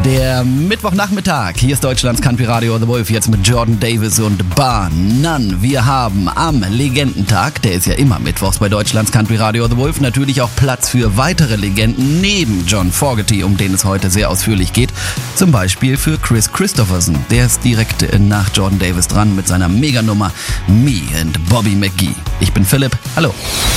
Der Mittwochnachmittag, hier ist Deutschlands Country Radio The Wolf, jetzt mit Jordan Davis und Bar None. Wir haben am Legendentag, der ist ja immer mittwochs bei Deutschlands Country Radio The Wolf, natürlich auch Platz für weitere Legenden neben John Fogerty, um den es heute sehr ausführlich geht. Zum Beispiel für Kris Kristofferson, der ist direkt nach Jordan Davis dran mit seiner Meganummer Me and Bobby McGee. Ich bin Philipp, hallo.